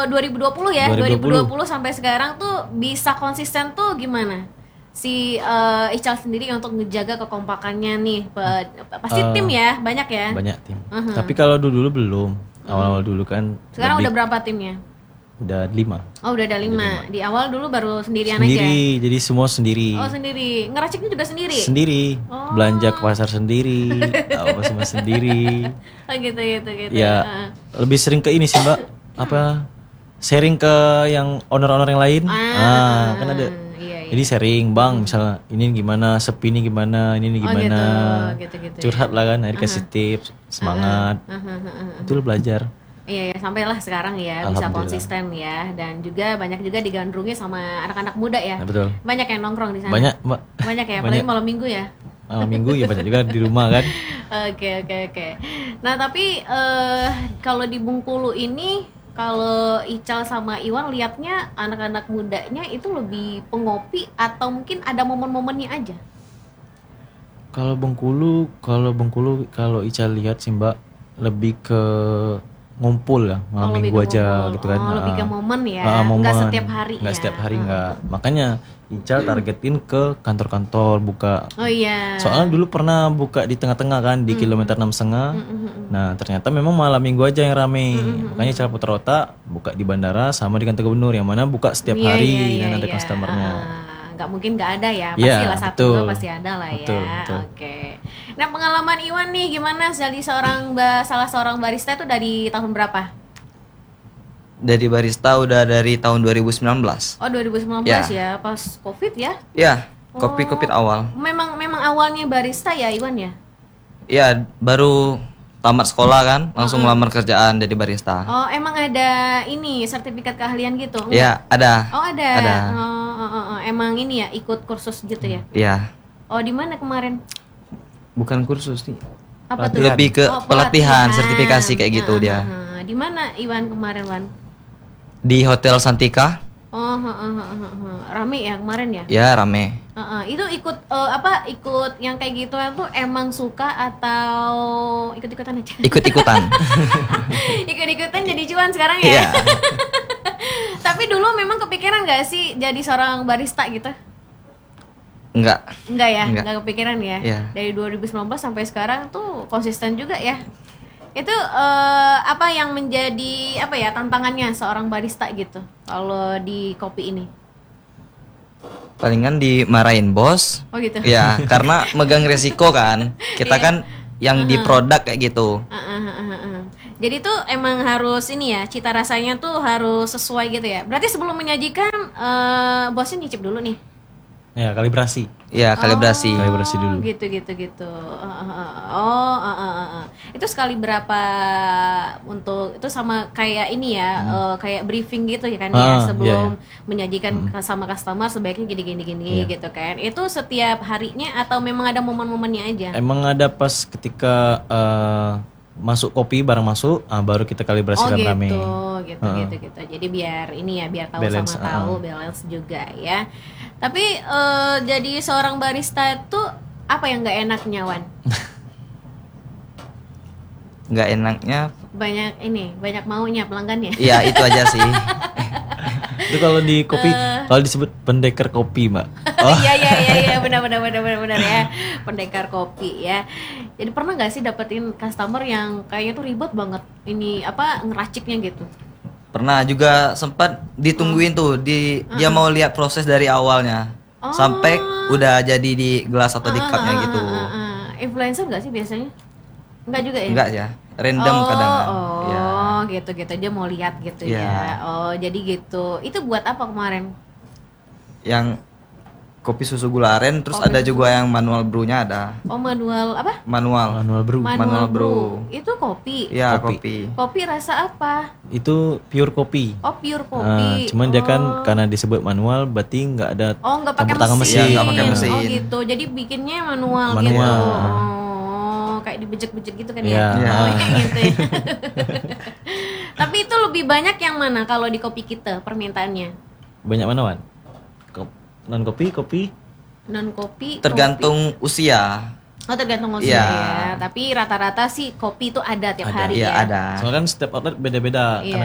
2020 ya, 2020. 2020 sampai sekarang tuh bisa konsisten tuh gimana? Si Ical sendiri untuk ngejaga kekompakannya nih, pasti tim ya, banyak ya? Banyak tim. Tapi kalau dulu belum. Awal-awal dulu kan. Sekarang udah berapa timnya? Udah 5. Oh udah ada 5. Di awal dulu baru sendirian Sendiri, aja? jadi semua sendiri. Oh sendiri, ngeraciknya juga sendiri? Sendiri, belanja ke pasar sendiri, apa semua sendiri. Oh gitu. Ya, lebih sering ke ini sih mbak, apa sharing ke yang owner-owner yang lain. Kan ada. Iya. Jadi sharing, bang, misalnya ini gimana, sepi ini gimana, ini gimana. Gitu. Curhat lah kan, akhirnya kasih tips, semangat. Itu lo belajar. Iya, sampailah sekarang ya bisa konsisten ya, dan juga banyak juga digandrungi sama anak-anak muda ya. Nah, betul. Banyak yang nongkrong di sana. Banyak mbak. Banyak ya, apalagi malam minggu ya. Malam minggu ya banyak juga di rumah kan. Oke. Nah tapi kalau di Bengkulu ini, kalau Ical sama Iwan liatnya anak-anak mudanya itu lebih pengopi atau mungkin ada momen-momennya aja? Kalau Bengkulu, kalau Ical lihat sih mbak, lebih ke ngumpul ya malam minggu aja gitu kan. Lebih ke momen ya, momen. nggak setiap hari. Nggak setiap hari nggak. Makanya Ical targetin ke kantor-kantor buka. Oh iya. Soalnya dulu pernah buka di tengah-tengah kan di kilometer 6,5. Nah ternyata memang malam minggu aja yang rame. Makanya Ical putar otak buka di bandara sama di kantor gubernur yang mana buka setiap hari dan ada customernya. Nggak mungkin nggak ada ya, pastilah satu pasti ada lah ya. Betul. Oke. Nah pengalaman Iwan nih gimana jadi salah seorang barista itu dari tahun berapa? Dari barista udah dari tahun 2019. Oh 2019 ya, pas COVID ya? Ya, COVID awal. Memang awalnya barista ya Iwan ya? Ya, baru tamat sekolah kan, langsung ngelamar kerjaan jadi barista. Oh emang ada ini sertifikat keahlian gitu? Ya, ada. Oh ada. Ada. Emang ini ya ikut kursus gitu ya? Iya. Oh di mana kemarin? Bukan kursus nih. Apa tuh? Lebih ke pelatihan, sertifikasi kayak gitu dia. Di mana Iwan kemarin Wan? Di Hotel Santika. Oh, rame ya kemarin ya? Ya rame. Itu ikut ikut yang kayak gitu tuh emang suka atau ikut-ikutan aja? Ikut-ikutan. Ikut-ikutan jadi cuan sekarang ya? Iya. Tapi dulu memang kepikiran gak sih jadi seorang barista gitu? Enggak ya? Enggak kepikiran ya? Iya. Dari 2019 sampai sekarang tuh konsisten juga ya? Itu apa yang menjadi tantangannya seorang barista gitu kalau di kopi ini? Palingan dimarahin bos. Oh gitu. Ya, karena megang resiko kan. Kita kan yang di produk kayak gitu. Jadi tuh emang harus ini ya, cita rasanya tuh harus sesuai gitu ya. Berarti sebelum menyajikan bosnya nyicip dulu nih. Ya, kalibrasi. Ya, kalibrasi. Kalibrasi dulu. Gitu. Itu sekali berapa untuk itu sama kayak ini ya, kayak briefing gitu ya kan ya sebelum menyajikan sama customer sebaiknya gini gitu kan. Itu setiap harinya atau memang ada momen-momennya aja? Emang ada pas ketika masuk kopi barang masuk, baru kita kalibrasikan rame. Gitu. Jadi biar ini ya, biar tahu balance, sama tahu balance juga ya. Tapi jadi seorang barista itu apa yang nggak enaknya Wan? Nggak enaknya banyak maunya pelanggannya. Iya itu aja sih. Itu kalau di kopi kalau disebut pendekar kopi mbak. Iya benar ya, pendekar kopi ya. Jadi pernah nggak sih dapetin customer yang kayaknya tuh ribet banget ini ngeraciknya gitu? Pernah juga sempat ditungguin tuh dia mau lihat proses dari awalnya sampai udah jadi di gelas atau di cupnya gitu. Influencer nggak sih biasanya? Enggak juga ya? Enggak ya, random kadang. Gitu dia mau lihat gitu ya. Oh jadi gitu. Itu buat apa kemarin? Yang kopi susu gula aren, terus ada juga yang manual brew-nya ada. Oh manual apa? Manual brew. Itu kopi? Iya kopi. Kopi rasa apa? Itu pure kopi. Oh pure kopi. Cuman dia kan karena disebut manual berarti nggak ada nggak pakai mesin. Iya, nggak pakai mesin. Oh gitu, jadi bikinnya manual. Gitu. Kayak dibejek-bejek gitu kan ya? Gitu ya. Tapi itu lebih banyak yang mana kalau di kopi kita permintaannya? Banyak mana Wan? Non kopi? Non kopi. Tergantung usia. Oh tergantung usia ya. Tapi rata-rata sih kopi itu ada tiap hari ya. ya. Ada. Soalnya kan setiap outlet beda-beda.